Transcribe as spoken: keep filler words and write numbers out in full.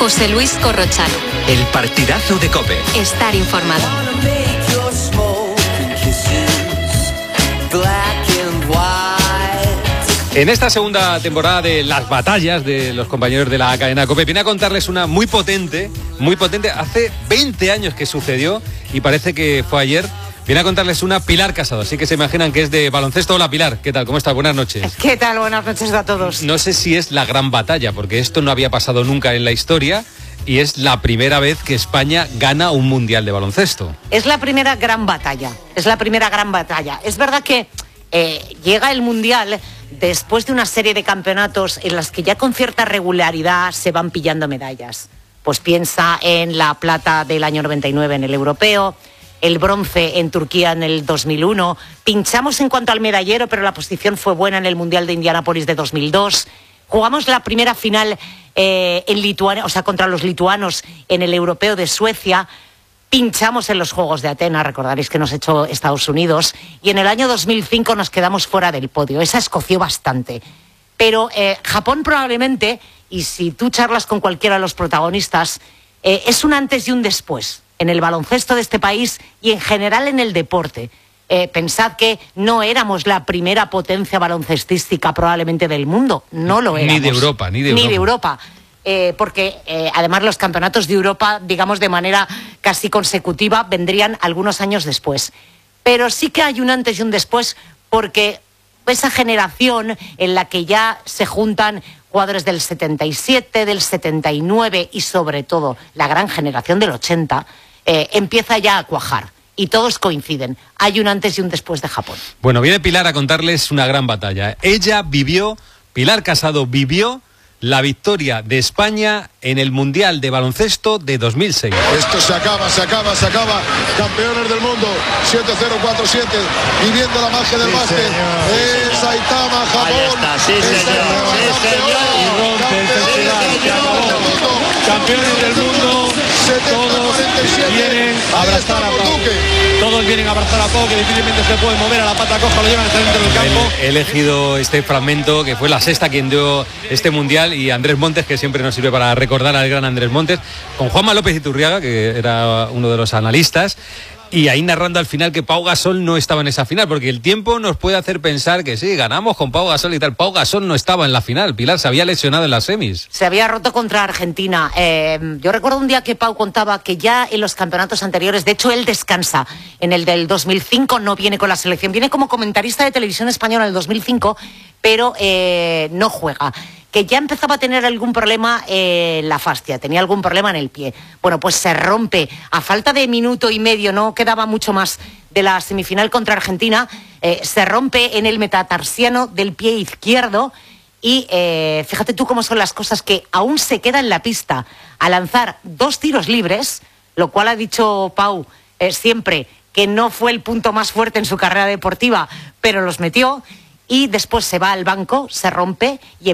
José Luis Corrochano. El partidazo de COPE. Estar informado. En esta segunda temporada de Las Batallas de los compañeros de la cadena COPE, viene a contarles una muy potente, muy potente, hace veinte años que sucedió y parece que fue ayer. Viene a contarles una Pilar Casado, así que se imaginan que es de baloncesto. Hola Pilar, ¿qué tal? ¿Cómo estás? Buenas noches. ¿Qué tal? Buenas noches a todos. No sé si es la gran batalla, porque esto no había pasado nunca en la historia y es la primera vez que España gana un mundial de baloncesto. Es la primera gran batalla, es la primera gran batalla. Es verdad que eh, llega el mundial después de una serie de campeonatos en las que ya con cierta regularidad se van pillando medallas. Pues piensa en la plata del año noventa y nueve en el europeo, el bronce en Turquía en el dos mil uno, pinchamos en cuanto al medallero, pero la posición fue buena en el Mundial de Indianápolis de dos mil dos, jugamos la primera final eh, en Lituania, o sea, contra los lituanos en el europeo de Suecia, pinchamos en los Juegos de Atenas, recordaréis que nos echó Estados Unidos, y en el año dos mil cinco nos quedamos fuera del podio. Esa escoció bastante. Pero eh, Japón probablemente, y si tú charlas con cualquiera de los protagonistas, eh, es un antes y un después en el baloncesto de este país y en general en el deporte. Eh, pensad que no éramos la primera potencia baloncestística probablemente del mundo, no lo éramos. Ni de Europa, ni de Europa. Ni de Europa. Eh, porque eh, además los campeonatos de Europa, digamos de manera casi consecutiva, vendrían algunos años después. Pero sí que hay un antes y un después, porque esa generación en la que ya se juntan jugadores del setenta y siete, del setenta y nueve y sobre todo la gran generación del ochenta, eh, empieza ya a cuajar. Y todos coinciden. Hay un antes y un después de Japón. Bueno, viene Pilar a contarles una gran batalla. Ella vivió, Pilar Casado vivió la victoria de España en el Mundial de Baloncesto de dos mil seis. Esto se acaba, se acaba, se acaba. Campeones del mundo, siete cero cuatro siete, viviendo la magia del sí, básquet. Es Saitama, Japón. Está, sí, señor. Sí, señor. Y rompe el festival, se acabó. Campeones del mundo, todos vienen a abrazar a Pau. Todos vienen a abrazar a Pau, que difícilmente se puede mover, a la pata coja, lo llevan hasta dentro del campo. He elegido este fragmento, que fue la sexta quien dio este mundial, y Andrés Montes, que siempre nos sirve para recordar al gran Andrés Montes, con Juanma López Iturriaga, que era uno de los analistas, y ahí narrando al final que Pau Gasol no estaba en esa final, porque el tiempo nos puede hacer pensar que sí, ganamos con Pau Gasol y tal. Pau Gasol no estaba en la final, Pilar, se había lesionado en las semis. Se había roto contra Argentina. Eh, yo recuerdo un día que Pau contaba que ya en los campeonatos anteriores, de hecho él descansa en el del dos mil cinco, no viene con la selección, viene como comentarista de televisión española en el dos mil cinco, pero eh, no juega. Que ya empezaba a tener algún problema en eh, la fascia, tenía algún problema en el pie. Bueno, pues se rompe, a falta de minuto y medio, no quedaba mucho más de la semifinal contra Argentina, eh, se rompe en el metatarsiano del pie izquierdo y eh, fíjate tú cómo son las cosas, que aún se queda en la pista a lanzar dos tiros libres, lo cual ha dicho Pau eh, siempre que no fue el punto más fuerte en su carrera deportiva, pero los metió, y después se va al banco, se rompe y